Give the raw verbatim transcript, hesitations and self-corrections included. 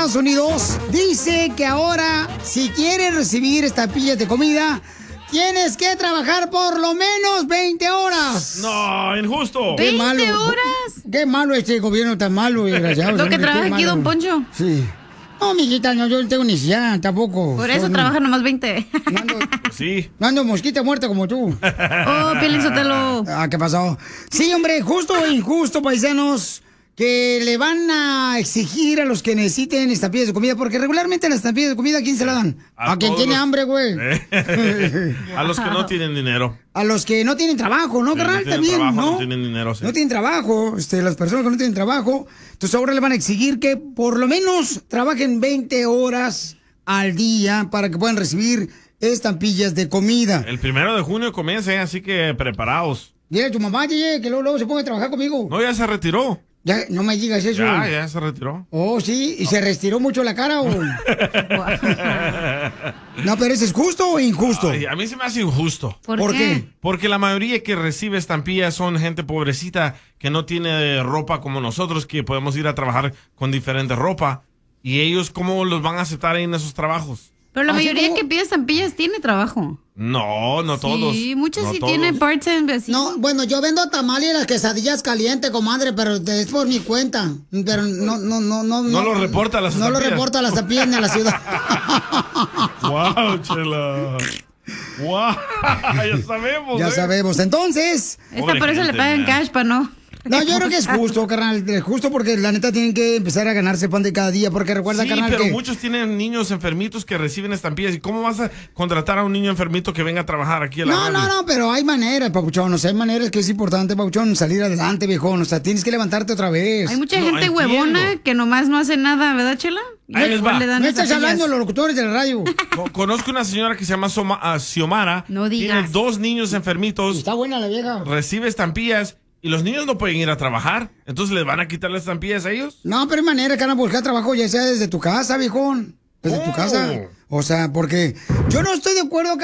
Estados Unidos dice que ahora, si quieres recibir estampillas de comida, tienes que trabajar por lo menos veinte horas. No, injusto. Qué malo. ¿veinte horas? Qué malo este gobierno tan malo, desgraciado. Lo que trabaja aquí, don Poncho. Sí. No, mijita, no, yo no tengo necesidad tampoco. Por eso Yo no- trabaja nomás veinte. No ando, Sí. no ando mosquita muerta como tú. Oh, Piolín Sotelo. Ah, ¿qué pasó? Sí, hombre, justo o injusto, paisanos, que le van a exigir a los que necesiten estampillas de comida, porque regularmente las estampillas de comida, ¿a quién se la dan? A, A quien todos tiene los- hambre, güey. A los que no tienen dinero. A los que no tienen trabajo, ¿no, Sí, carnal? no tienen También, trabajo, ¿no? no tienen dinero, sí. No tienen trabajo, este, las personas que no tienen trabajo. Entonces ahora le van a exigir que por lo menos trabajen veinte horas al día para que puedan recibir estampillas de comida. El primero de junio comienza, ¿eh? Así que preparaos. Dile a tu mamá, Yeye, que luego, luego se ponga a trabajar conmigo. No, ya se retiró. Ya, no me digas eso. Ya, ya se retiró. Oh, sí, y se retiró mucho la cara, ¿o? No, pero ¿eso es justo o injusto? Ay, a mí se me hace injusto. ¿Por, ¿Por qué? qué? Porque la mayoría que recibe estampillas son gente pobrecita que no tiene ropa como nosotros, que podemos ir a trabajar con diferente ropa. ¿Y ellos cómo los van a aceptar ahí en esos trabajos? Pero la Así mayoría como- que pide estampillas tiene trabajo. No, no todos. Sí, muchos no sí todos. tienen part-time así. No, bueno, yo vendo tamales y las quesadillas calientes, comadre, pero es por mi cuenta. Pero no, no, no, no. No lo reporta a las No lo estampillas. reporta a las estampillas ni a la ciudad. ¡Wow, chela! ¡Wow! Ya sabemos, Ya ¿eh? sabemos. Entonces, Esta Pobre por eso le gente, pagan man. cash, pa' no. no, yo creo que es justo, carnal. Es justo porque la neta tienen que empezar a ganarse pan de cada día. Porque recuerda, Sí, carnal, pero que... muchos tienen niños enfermitos que reciben estampillas. ¿Y cómo vas a contratar a un niño enfermito que venga a trabajar aquí a la No, radio? no, no, pero hay maneras, Papuchón. O sea, hay maneras que es importante, Papuchón, salir adelante, viejón. O sea, tienes que levantarte otra vez. Hay mucha No, gente entiendo. huevona que nomás no hace nada, ¿verdad, Chela? Ahí les Igual va. le dan No estás estampillas. hablando de los locutores de la radio. Co- Conozco una señora que se llama Soma- ah, Xiomara. No digas. Tiene dos niños enfermitos. Está buena la vieja. Recibe estampillas. Y los niños no pueden ir a trabajar. Entonces, ¿les van a quitar las estampillas a ellos? No, pero hay manera que van a buscar trabajo ya sea desde tu casa, viejón. Desde tu ¿Cómo? casa. O sea, porque yo no estoy de acuerdo,